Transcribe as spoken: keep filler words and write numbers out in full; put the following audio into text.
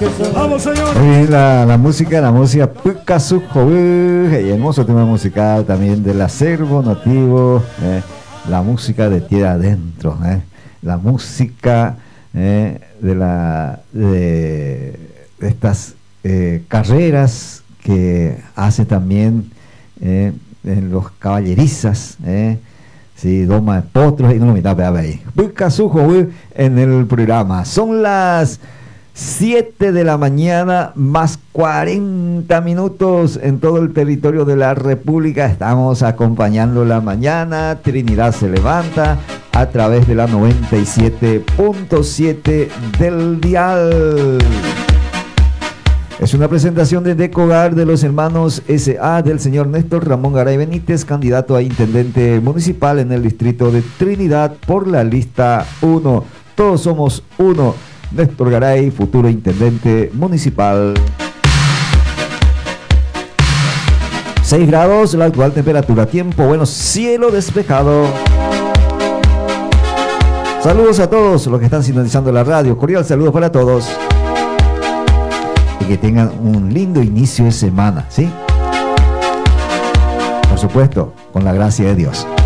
Vamos, señor. Muy bien, la, la música, la música Pucasujo, y hermoso tema musical también del acervo nativo, eh, la música de tierra adentro, eh, la música eh, de la de, de estas eh, carreras que hace también eh, en los caballerizas, eh, sí, doma de potros y no lo mitad ahí. Pucasujo en el programa. Son las siete de la mañana más cuarenta minutos en todo el territorio de la República. Estamos acompañando la mañana. Trinidad se levanta a través de la noventa y siete punto siete del dial. Es una presentación de Decogar de los hermanos S A del señor Néstor Ramón Garay Benítez, candidato a intendente municipal en el distrito de Trinidad por la lista uno. Todos somos uno. Néstor Garay, futuro intendente municipal. seis grados, la actual temperatura. Tiempo bueno, cielo despejado. Saludos a todos los que están sintonizando la radio. Cordial saludo para todos. Y que tengan un lindo inicio de semana, ¿sí? Por supuesto, con la gracia de Dios.